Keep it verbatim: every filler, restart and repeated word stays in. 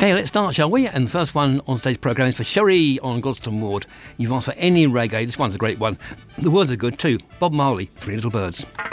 OK, let's start, shall we? And the first one on stage programme is for Sherry on Gladstone Ward. You've asked for any reggae. This one's a great one. The words are good too. Bob Marley, Three Little Birds.